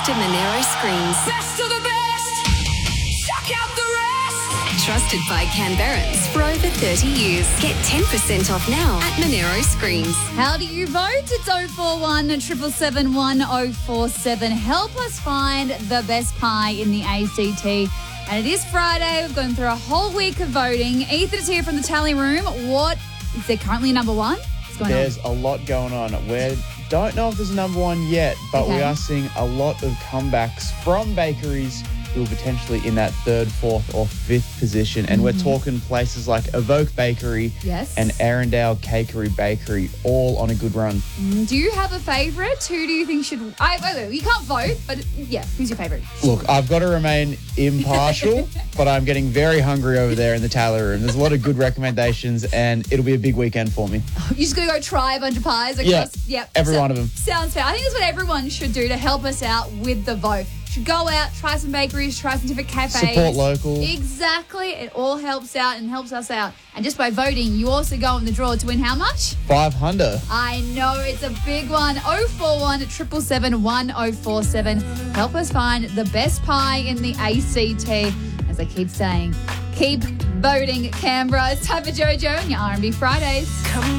best of Monero screens. Best of the best. Check out the rest. Trusted by Canberrans for over 30 years. Get 10% off now at Monero Screens. How do you vote? It's 041 777 1047. Help us find the best pie in the ACT. And it is Friday. We've gone through a whole week of voting. Ethan is here from the tally room. What is there currently number one? What's going There's a lot going on. We don't know if there's a number one yet, but we are seeing a lot of comebacks from bakeries who are potentially in that third, fourth or fifth position. And we're talking places like Evoke Bakery and Arendale Cakery Bakery, all on a good run. Do you have a favourite? Who do you think should... wait, you can't vote, but yeah, who's your favourite? Look, I've got to remain impartial, but I'm getting very hungry over there in the tally room. There's a lot of good recommendations and it'll be a big weekend for me. You're just going to go try a bunch of pies across... Every one of them. Sounds fair. I think that's what everyone should do to help us out with the vote. Should go out, try some bakeries, try some different cafes. Support local. Exactly. It all helps out and helps us out. And just by voting, you also go in the draw to win how much? 500. I know, it's a big one. 041 777 1047. Help us find the best pie in the ACT. As I keep saying, keep voting, Canberra. It's time for JoJo and your R&B Fridays.